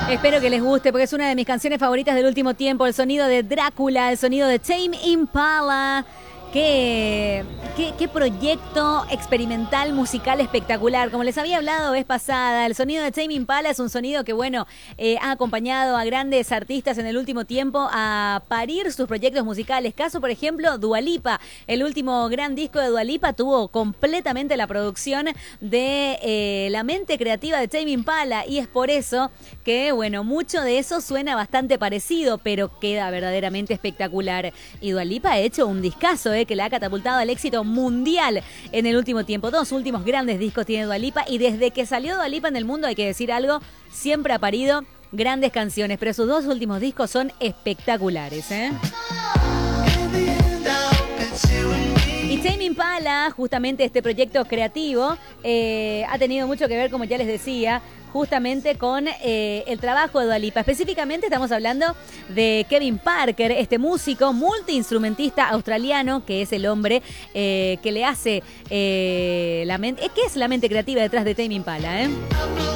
Espero que les guste porque es una de mis canciones favoritas del último tiempo. El sonido de Drácula, el sonido de Tame Impala. Qué proyecto experimental musical espectacular. Como les había hablado vez pasada, el sonido de Tame Impala es un sonido que, bueno, ha acompañado a grandes artistas en el último tiempo a parir sus proyectos musicales. Caso, por ejemplo, Dua Lipa. El último gran disco de Dua Lipa tuvo completamente la producción de la mente creativa de Tame Impala y es por eso que, bueno, mucho de eso suena bastante parecido, pero queda verdaderamente espectacular. Y Dua Lipa ha hecho un discazo, que la ha catapultado al éxito mundial en el último tiempo. 2 últimos grandes discos tiene Dua Lipa y desde que salió Dua Lipa en el mundo, hay que decir algo, siempre ha parido grandes canciones, pero sus 2 últimos discos son espectaculares, Y Tame Impala, justamente este proyecto creativo, ha tenido mucho que ver, como ya les decía, justamente con el trabajo de Dua Lipa. Específicamente estamos hablando de Kevin Parker, este músico multiinstrumentista australiano, que es el hombre que le hace la mente, que es la mente creativa detrás de Tame Impala,